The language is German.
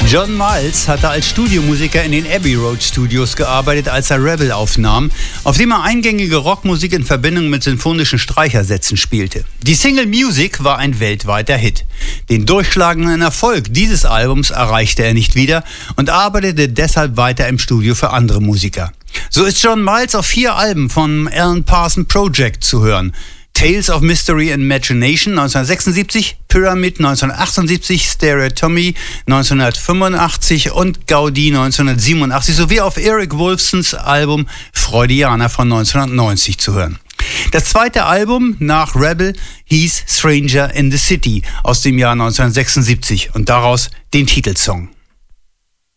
John Miles hatte als Studiomusiker in den Abbey Road Studios gearbeitet, als er Rebel aufnahm, auf dem er eingängige Rockmusik in Verbindung mit sinfonischen Streichersätzen spielte. Die Single Music war ein weltweiter Hit. Den durchschlagenden Erfolg dieses Albums erreichte er nicht wieder und arbeitete deshalb weiter im Studio für andere Musiker. So ist John Miles auf 4 Alben vom Alan Parsons Project zu hören. Tales of Mystery and Imagination 1976, Pyramid 1978, Stereotomy 1985 und Gaudi 1987 sowie auf Eric Woolfsons Album Freudianer von 1990 zu hören. Das zweite Album nach Rebel hieß Stranger in the City aus dem Jahr 1976 und daraus den Titelsong.